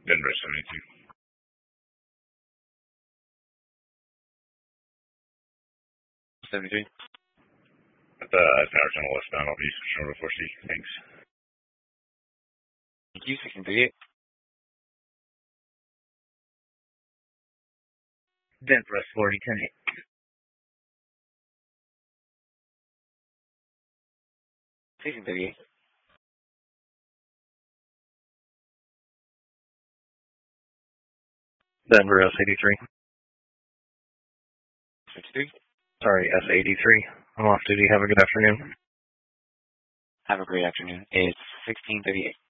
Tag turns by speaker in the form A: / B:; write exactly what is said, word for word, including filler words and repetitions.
A: Denver seventy-two.
B: seventy-three.
A: At the Tower Channel westbound off East Shore four C. Thanks.
B: Thank you, sixteen thirty-eight.
C: Denver forty ten eight.
B: sixteen thirty-eight.
D: Denver S eighty-three.
B: fifty-three.
D: Sorry, S eighty-three. I'm off duty. Have a good afternoon.
B: Have a great afternoon. It's sixteen thirty-eight.